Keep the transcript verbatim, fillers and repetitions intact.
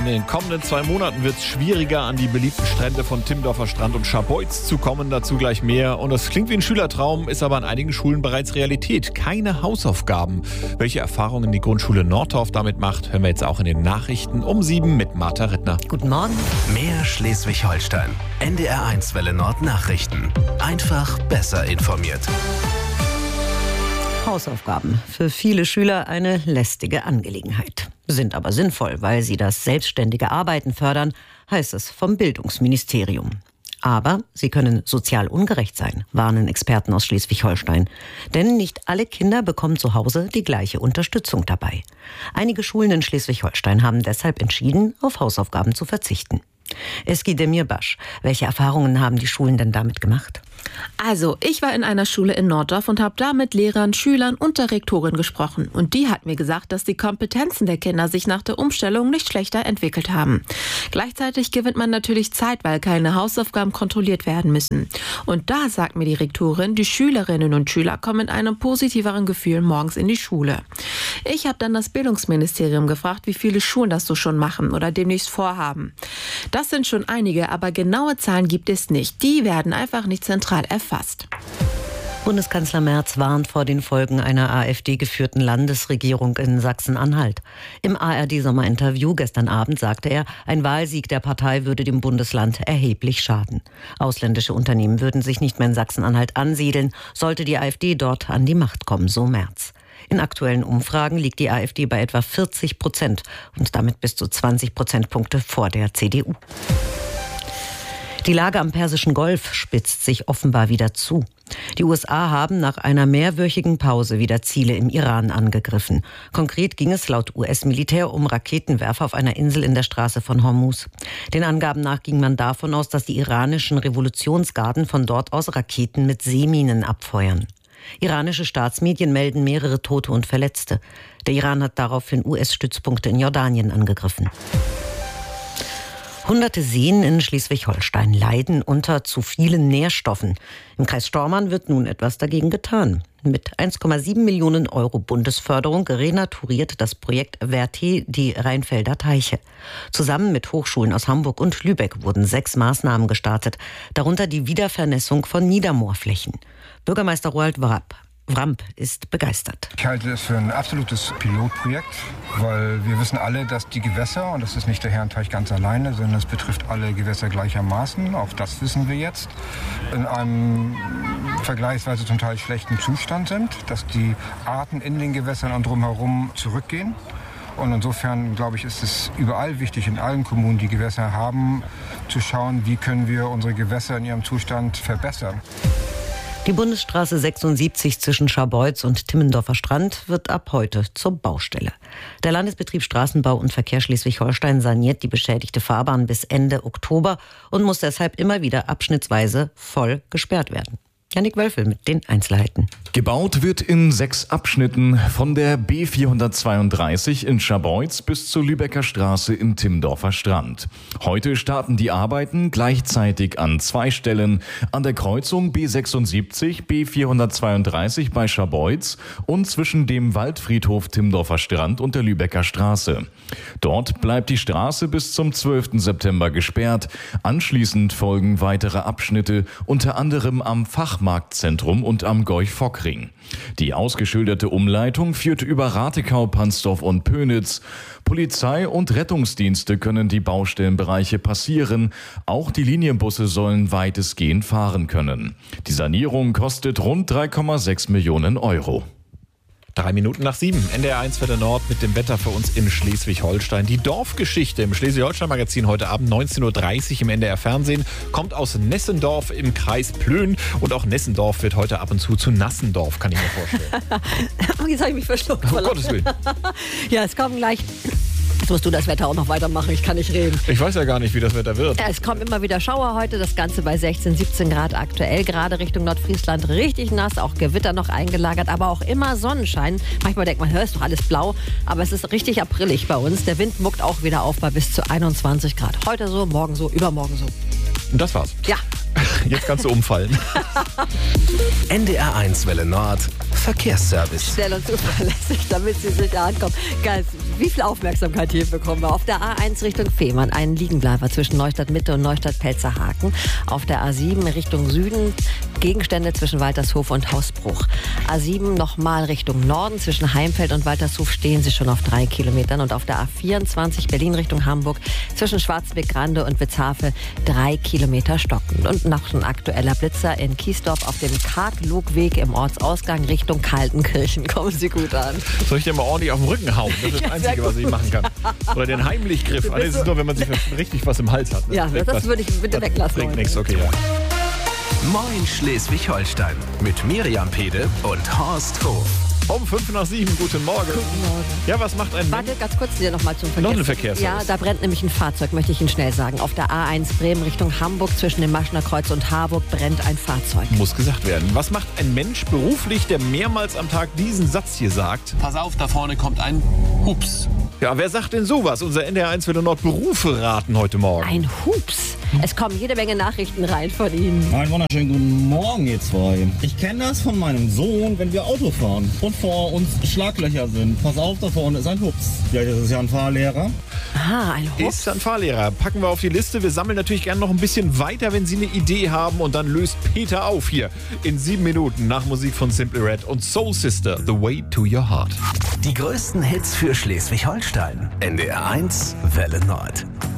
in den kommenden zwei Monaten wird es schwieriger, an die beliebten Strände von Timmendorfer Strand und Scharbeutz zu kommen. Dazu gleich mehr. Und das klingt wie ein Schülertraum, ist aber an einigen Schulen bereits Realität. Keine Hausaufgaben. Welche Erfahrungen die Grundschule Nordorf damit macht, hören wir jetzt auch in den Nachrichten um sieben mit Martha Rittner. Guten Morgen. Mehr Schleswig-Holstein. N D R eins Welle Nord Nachrichten. Einfach besser informiert. Hausaufgaben. Für viele Schüler eine lästige Angelegenheit. Sind aber sinnvoll, weil sie das selbstständige Arbeiten fördern, heißt es vom Bildungsministerium. Aber sie können sozial ungerecht sein, warnen Experten aus Schleswig-Holstein. Denn nicht alle Kinder bekommen zu Hause die gleiche Unterstützung dabei. Einige Schulen in Schleswig-Holstein haben deshalb entschieden, auf Hausaufgaben zu verzichten. Eski Demirbaş, welche Erfahrungen haben die Schulen denn damit gemacht? Also, ich war in einer Schule in Norddorf und habe da mit Lehrern, Schülern und der Rektorin gesprochen. Und die hat mir gesagt, dass die Kompetenzen der Kinder sich nach der Umstellung nicht schlechter entwickelt haben. Gleichzeitig gewinnt man natürlich Zeit, weil keine Hausaufgaben kontrolliert werden müssen. Und da sagt mir die Rektorin, die Schülerinnen und Schüler kommen mit einem positiveren Gefühl morgens in die Schule. Ich habe dann das Bildungsministerium gefragt, wie viele Schulen das so schon machen oder demnächst vorhaben. Das sind schon einige, aber genaue Zahlen gibt es nicht. Die werden einfach nicht zentral erfasst. Bundeskanzler Merz warnt vor den Folgen einer AfD-geführten Landesregierung in Sachsen-Anhalt. Im A R D-Sommerinterview gestern Abend sagte er, ein Wahlsieg der Partei würde dem Bundesland erheblich schaden. Ausländische Unternehmen würden sich nicht mehr in Sachsen-Anhalt ansiedeln, sollte die AfD dort an die Macht kommen, so Merz. In aktuellen Umfragen liegt die AfD bei etwa vierzig Prozent und damit bis zu zwanzig Prozentpunkte vor der C D U. Die Lage am Persischen Golf spitzt sich offenbar wieder zu. Die U S A haben nach einer mehrwöchigen Pause wieder Ziele im Iran angegriffen. Konkret ging es laut U S-Militär um Raketenwerfer auf einer Insel in der Straße von Hormuz. Den Angaben nach ging man davon aus, dass die iranischen Revolutionsgarden von dort aus Raketen mit Seeminen abfeuern. Iranische Staatsmedien melden mehrere Tote und Verletzte. Der Iran hat daraufhin U S-Stützpunkte in Jordanien angegriffen. Hunderte Seen in Schleswig-Holstein leiden unter zu vielen Nährstoffen. Im Kreis Stormarn wird nun etwas dagegen getan. Mit eins Komma sieben Millionen Euro Bundesförderung renaturiert das Projekt Verté die Rheinfelder Teiche. Zusammen mit Hochschulen aus Hamburg und Lübeck wurden sechs Maßnahmen gestartet, darunter die Wiedervernässung von Niedermoorflächen. Bürgermeister Roald Wramp Wramp ist begeistert. Ich halte es für ein absolutes Pilotprojekt, weil wir wissen alle, dass die Gewässer, und das ist nicht der Herrenteich ganz alleine, sondern es betrifft alle Gewässer gleichermaßen, auch das wissen wir jetzt, in einem vergleichsweise zum Teil schlechten Zustand sind, dass die Arten in den Gewässern und drumherum zurückgehen. Und insofern, glaube ich, ist es überall wichtig, in allen Kommunen, die Gewässer haben, zu schauen, wie können wir unsere Gewässer in ihrem Zustand verbessern. Die Bundesstraße sechsundsiebzig zwischen Scharbeutz und Timmendorfer Strand wird ab heute zur Baustelle. Der Landesbetrieb Straßenbau und Verkehr Schleswig-Holstein saniert die beschädigte Fahrbahn bis Ende Oktober und muss deshalb immer wieder abschnittsweise voll gesperrt werden. Jannik Wölfel mit den Einzelheiten. Gebaut wird in sechs Abschnitten von der B vierhundertzweiunddreißig in Scharbeutz bis zur Lübecker Straße in Timmendorfer Strand. Heute starten die Arbeiten gleichzeitig an zwei Stellen, an der Kreuzung B sechsundsiebzig, B vierhundertzweiunddreißig bei Scharbeutz und zwischen dem Waldfriedhof Timmendorfer Strand und der Lübecker Straße. Dort bleibt die Straße bis zum zwölften September gesperrt. Anschließend folgen weitere Abschnitte, unter anderem am Fachmarktzentrum und am Gorch-Fock-Ring. Die ausgeschilderte Umleitung führt über Ratekau, Pansdorf und Pönitz. Polizei und Rettungsdienste können die Baustellenbereiche passieren. Auch die Linienbusse sollen weitestgehend fahren können. Die Sanierung kostet rund drei Komma sechs Millionen Euro. Drei Minuten nach sieben. N D R eins Welle Nord mit dem Wetter für uns in Schleswig-Holstein. Die Dorfgeschichte im Schleswig-Holstein-Magazin heute Abend neunzehn Uhr dreißig im N D R-Fernsehen kommt aus Nessendorf im Kreis Plön. Und auch Nessendorf wird heute ab und zu zu Nassendorf, kann ich mir vorstellen. Jetzt habe ich mich verschluckt. Um Gottes Willen. Ja, es kommen gleich... Jetzt musst du das Wetter auch noch weitermachen, ich kann nicht reden. Ich weiß ja gar nicht, wie das Wetter wird. Ja, es kommen immer wieder Schauer heute, das Ganze bei sechzehn, siebzehn Grad aktuell. Gerade Richtung Nordfriesland richtig nass, auch Gewitter noch eingelagert, aber auch immer Sonnenschein. Manchmal denkt man, hör, ist doch alles blau, aber es ist richtig aprillig bei uns. Der Wind muckt auch wieder auf bei bis zu einundzwanzig Grad. Heute so, morgen so, übermorgen so. Und das war's. Ja. Jetzt kannst du umfallen. N D R eins Welle Nord Verkehrsservice. Schnell und zuverlässig, damit Sie sicher ankommen. Geil. Wie viel Aufmerksamkeit hier bekommen wir? Auf der A eins Richtung Fehmarn ein Liegenbleiber zwischen Neustadt Mitte und Neustadt Pelzerhaken. Auf der A sieben Richtung Süden Gegenstände zwischen Waltershof und Hausbruch. A sieben nochmal Richtung Norden zwischen Heimfeld und Waltershof stehen Sie schon auf drei Kilometern. Und auf der A vierundzwanzig Berlin Richtung Hamburg zwischen Schwarzbeck-Grande und Witzhafe drei Kilometer stockend. Und noch ein aktueller Blitzer in Kiesdorf auf dem Karg-Lugweg im Ortsausgang Richtung Kaltenkirchen. Kommen Sie gut an. Soll ich dir mal ordentlich auf den Rücken hauen? Das ist das Ja, Einzige, was ich machen kann. Oder den Heimlichgriff. Ah, das ist nur, wenn man sich richtig was im Hals hat. Ne? Ja, das was, würde ich bitte das weglassen. Bringt heute. nichts, okay, ja. Moin Schleswig-Holstein mit Miriam Pede und Horst Hof. Um fünf nach sieben, guten Morgen. Guten Morgen. Ja, was macht ein Warte, ganz kurz hier nochmal zum Verkehr. Noch eine Verkehrsservice. Ja, da brennt nämlich ein Fahrzeug, möchte ich Ihnen schnell sagen. Auf der A eins Bremen Richtung Hamburg zwischen dem Maschner Kreuz und Harburg brennt ein Fahrzeug. Muss gesagt werden. Was macht ein Mensch beruflich, der mehrmals am Tag diesen Satz hier sagt? Pass auf, da vorne kommt ein Hups. Ja, wer sagt denn sowas? Unser N D R eins Welle Nord Berufe raten heute Morgen. Ein Hups. Es kommen jede Menge Nachrichten rein von Ihnen. Einen wunderschönen guten Morgen, ihr zwei. Ich kenne das von meinem Sohn, wenn wir Auto fahren und vor uns Schlaglöcher sind. Pass auf, da vorne ist ein Hups. Ja, das ist ja ein Fahrlehrer. Ah, ein Hups. Ist ein Fahrlehrer. Packen wir auf die Liste. Wir sammeln natürlich gerne noch ein bisschen weiter, wenn Sie eine Idee haben. Und dann löst Peter auf hier in sieben Minuten nach Musik von Simply Red und Soul Sister, The Way to Your Heart. Die größten Hits für Schleswig-Holstein. N D R eins Welle Nord.